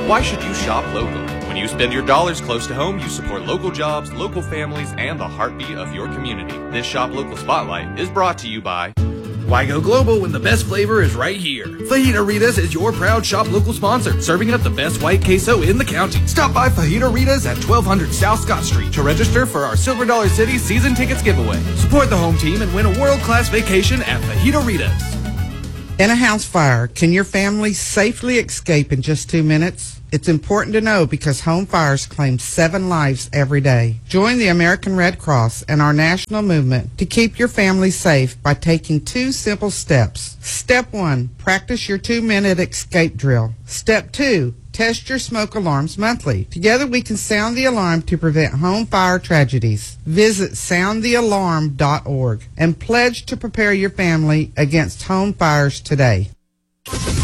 Why should you shop local? When you spend your dollars close to home, you support local jobs, local families, and the heartbeat of your community. This Shop Local Spotlight is brought to you by... Why go global when the best flavor is right here? Fajita Rita's is your proud Shop Local sponsor, serving up the best white queso in the county. Stop by Fajita Rita's at 1200 South Scott Street to register for our Silver Dollar City season tickets giveaway. Support the home team and win a world-class vacation at Fajita Rita's. In a house fire, can your family safely escape in just 2 minutes? It's important to know because home fires claim 7 lives every day. Join the American Red Cross and our national movement to keep your family safe by taking 2 simple steps. Step 1, practice your 2-minute escape drill. Step 2, test your smoke alarms monthly. Together we can sound the alarm to prevent home fire tragedies. Visit soundthealarm.org and pledge to prepare your family against home fires today.